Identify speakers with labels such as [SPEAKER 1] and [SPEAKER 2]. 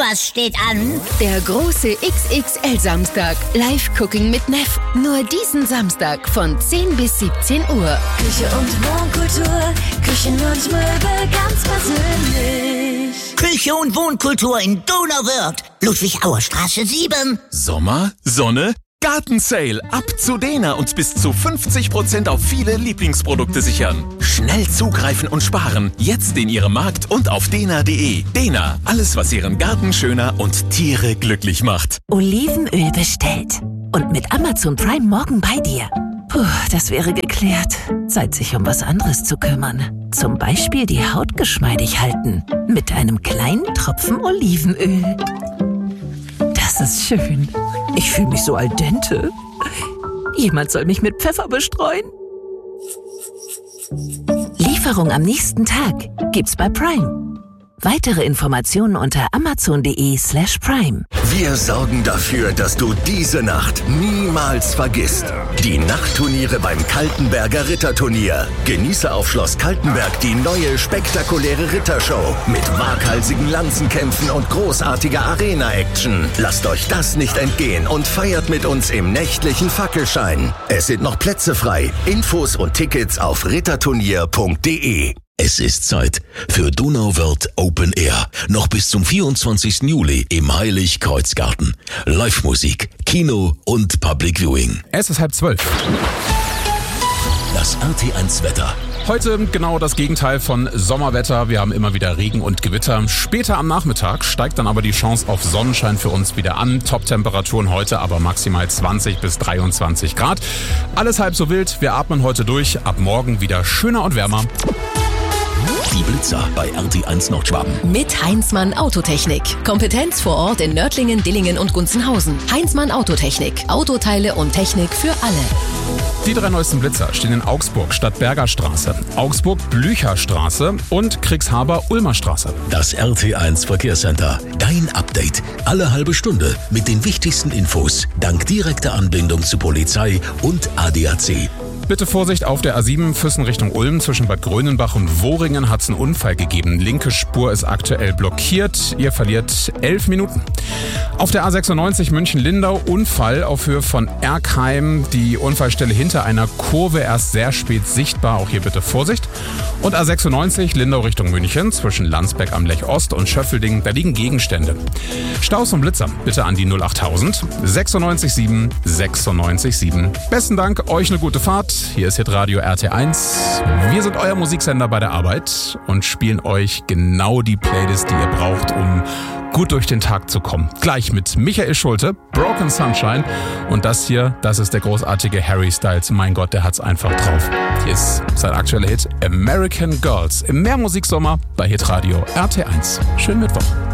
[SPEAKER 1] was steht an?
[SPEAKER 2] Der große XXL-Samstag. Live-Cooking mit Neff. Nur diesen Samstag von 10 bis 17 Uhr.
[SPEAKER 3] Küche und Wohnkultur, Küchen und Möbel ganz persönlich.
[SPEAKER 1] Küche und Wohnkultur in Donauwörth. Ludwig-Auer-Straße 7.
[SPEAKER 4] Sommer, Sonne, Gartensale. Ab zu Dena und bis zu 50% auf viele Lieblingsprodukte sichern. Schnell zugreifen und sparen. Jetzt in Ihrem Markt und auf dena.de. Dena, alles was Ihren Garten schöner und Tiere glücklich macht.
[SPEAKER 5] Olivenöl bestellt. Und mit Amazon Prime morgen bei dir. Puh, das wäre geklärt. Zeit, sich um was anderes zu kümmern. Zum Beispiel die Haut geschmeidig halten. Mit einem kleinen Tropfen Olivenöl. Das ist schön. Ich fühle mich so al dente. Jemand soll mich mit Pfeffer bestreuen. Lieferung am nächsten Tag gibt's bei Prime. Weitere Informationen unter amazon.de/prime.
[SPEAKER 6] Wir sorgen dafür, dass du diese Nacht niemals vergisst. Die Nachtturniere beim Kaltenberger Ritterturnier. Genieße auf Schloss Kaltenberg die neue spektakuläre Rittershow mit waghalsigen Lanzenkämpfen und großartiger Arena-Action. Lasst euch das nicht entgehen und feiert mit uns im nächtlichen Fackelschein. Es sind noch Plätze frei. Infos und Tickets auf ritterturnier.de.
[SPEAKER 7] Es ist Zeit für Donauwörth Open Air. Noch bis zum 24. Juli im Heiligkreuzgarten. Live-Musik, Kino und Public Viewing.
[SPEAKER 8] Es ist 11:30.
[SPEAKER 7] Das RT1-Wetter.
[SPEAKER 8] Heute genau das Gegenteil von Sommerwetter. Wir haben immer wieder Regen und Gewitter. Später am Nachmittag steigt dann aber die Chance auf Sonnenschein für uns wieder an. Top-Temperaturen heute aber maximal 20 bis 23 Grad. Alles halb so wild. Wir atmen heute durch. Ab morgen wieder schöner und wärmer.
[SPEAKER 7] Die Blitzer bei RT1 Nordschwaben.
[SPEAKER 2] Mit Heinzmann Autotechnik. Kompetenz vor Ort in Nördlingen, Dillingen und Gunzenhausen. Heinzmann Autotechnik. Autoteile und Technik für alle.
[SPEAKER 8] Die 3 neuesten Blitzer stehen in Augsburg, Stadtberger Straße, Augsburg Blücher Straße und Kriegshaber Ulmer Straße.
[SPEAKER 7] Das RT1 Verkehrscenter. Dein Update. Alle halbe Stunde mit den wichtigsten Infos. Dank direkter Anbindung zu Polizei und ADAC.
[SPEAKER 8] Bitte Vorsicht auf der A7 Füssen Richtung Ulm. Zwischen Bad Grönenbach und Woringen hat es einen Unfall gegeben. Linke Spur ist aktuell blockiert. Ihr verliert 11 Minuten. Auf der A96 München-Lindau Unfall auf Höhe von Erkheim. Die Unfallstelle hinter einer Kurve erst sehr spät sichtbar. Auch hier bitte Vorsicht. Und A96 Lindau Richtung München zwischen Landsberg am Lech Ost und Schöffelding. Da liegen Gegenstände. Staus und Blitzer bitte an die 08000 967 967. Besten Dank, euch eine gute Fahrt. Hier ist Hitradio RT1. Wir sind euer Musiksender bei der Arbeit und spielen euch genau die Playlist, die ihr braucht, um gut durch den Tag zu kommen. Gleich mit Michael Schulte, Broken Sunshine. Und das hier, das ist der großartige Harry Styles. Mein Gott, der hat's einfach drauf. Hier ist sein aktueller Hit American Girls im Mehrmusiksommer bei Hitradio RT1. Schönen Mittwoch.